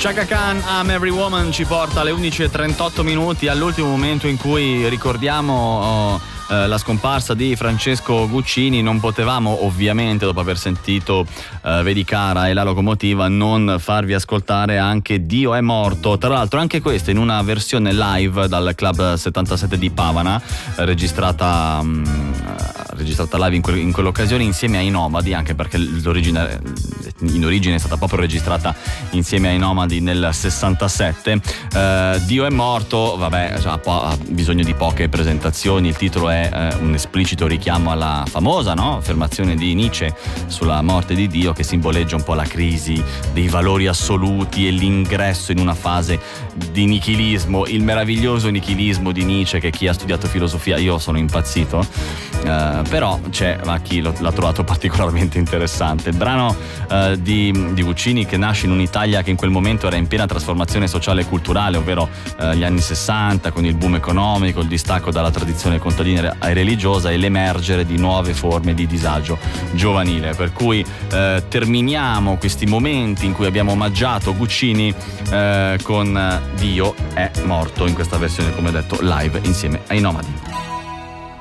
Chaka Khan, I'm Every Woman, ci porta alle 11:38 minuti, all'ultimo momento in cui ricordiamo la scomparsa di Francesco Guccini. Non potevamo ovviamente, dopo aver sentito Vedi Cara e La Locomotiva, non farvi ascoltare anche Dio è morto, tra l'altro anche questa in una versione live dal Club 77 di Pavana, registrata live in quell'occasione insieme ai Nomadi, anche perché in origine è stata proprio registrata insieme ai Nomadi nel 67. Dio è morto, vabbè, ha bisogno di poche presentazioni. Il titolo è un esplicito richiamo alla famosa affermazione di Nietzsche sulla morte di Dio, che simboleggia un po' la crisi dei valori assoluti e l'ingresso in una fase di nichilismo, il meraviglioso nichilismo di Nietzsche, che chi ha studiato filosofia, io sono impazzito, però c'è chi l'ha trovato particolarmente interessante. Il brano di Guccini, che nasce in un'Italia che in quel momento era in piena trasformazione sociale e culturale, ovvero gli anni 60, con il boom economico, il distacco dalla tradizione contadina e religiosa e l'emergere di nuove forme di disagio giovanile. Per cui terminiamo questi momenti in cui abbiamo omaggiato Guccini con Dio è morto, in questa versione, come detto, live insieme ai Nomadi.